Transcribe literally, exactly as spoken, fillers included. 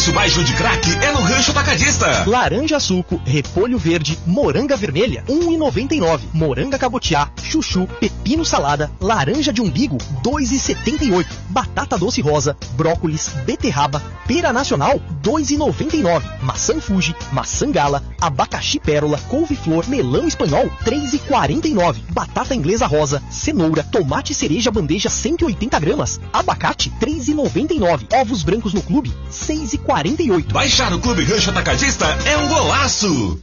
preço baixo de craque é no Rancho Atacadista. Laranja suco, repolho verde, moranga vermelha, um real e noventa e nove centavos. Moranga cabotiá, chuchu, pepino salada, laranja de umbigo, dois reais e setenta e oito centavos. Batata doce rosa, brócolis, beterraba, pera nacional, dois reais e noventa e nove centavos. Maçã Fuji, maçã gala, abacaxi pérola, couve-flor, melão espanhol, três reais e quarenta e nove centavos. Batata inglesa rosa, cenoura, tomate cereja bandeja cento e oitenta gramas, abacate, três reais e noventa e nove centavos. Ovos brancos no clube, seis reais e quarenta e oito centavos. Baixar o Clube Rancho Atacadista é um golaço.